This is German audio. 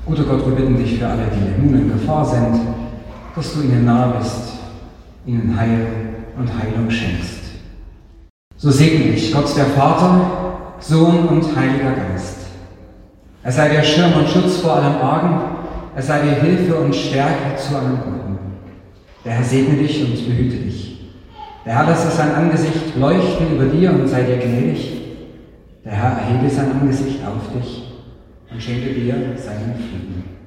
Guter Gott, wir bitten dich für alle, die nun in Gefahr sind, dass du ihnen nahe bist, ihnen Heil und Heilung schenkst. So segne ich Gott, der Vater, Sohn und Heiliger Geist. Er sei dir Schirm und Schutz vor allem Argen, er sei dir Hilfe und Stärke zu allem Guten. Der Herr segne dich und behüte dich. Der Herr lasse sein Angesicht leuchten über dir und sei dir gnädig. Der Herr erhebe sein Angesicht auf dich und schenke dir seinen Frieden.